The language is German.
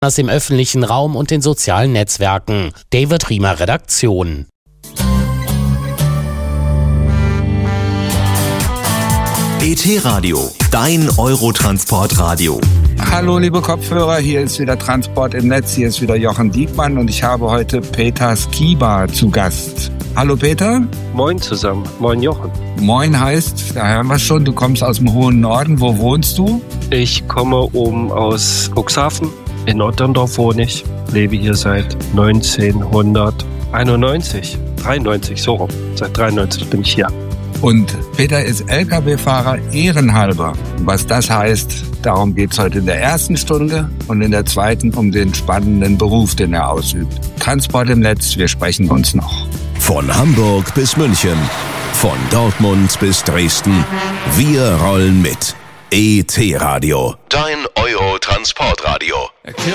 im öffentlichen Raum und den sozialen Netzwerken. David Riemer, Redaktion. ET-Radio, dein Eurotransport-Radio. Hallo liebe Kopfhörer, hier ist wieder Transport im Netz, hier ist wieder Jochen Diekmann und ich habe heute Peter Skiba zu Gast. Hallo Peter. Moin zusammen, moin Jochen. Moin heißt, da hören wir schon, du kommst aus dem hohen Norden, wo wohnst du? Ich komme oben aus Cuxhaven, in Otterndorf wohne ich, lebe hier seit 1991, 93 so rum, seit 93 bin ich hier. Und Peter ist Lkw-Fahrer ehrenhalber. Was das heißt, darum geht's heute in der ersten Stunde und in der zweiten um den spannenden Beruf, den er ausübt. Transport im Netz, wir sprechen uns noch. Von Hamburg bis München, von Dortmund bis Dresden, wir rollen mit. ET-Radio, dein Eurotransport-Radio.